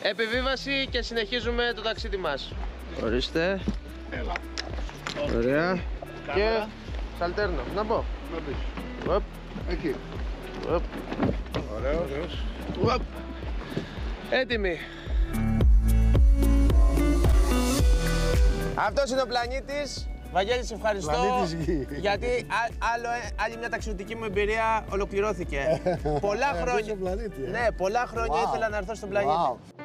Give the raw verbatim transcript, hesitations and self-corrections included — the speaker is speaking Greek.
Επιβίβαση και συνεχίζουμε το ταξίδι μας. Ορίστε. Έλα. Ωραία. Και σαλτέρνο. Να πω. Να πεις. Οπ. Εκεί. Οπ. Ωραίος. Οπ. Έτοιμοι. Αυτός είναι ο πλανήτης. Βαγγέλη, σε ευχαριστώ. Πλανήτης Γη. Γιατί α, άλλο, άλλη μια ταξιδιωτική μου εμπειρία ολοκληρώθηκε. πολλά χρόνια. Πλανήτη, ε. Ναι, πολλά χρόνια Wow. ήθελα να έρθω στον πλανήτη. Wow.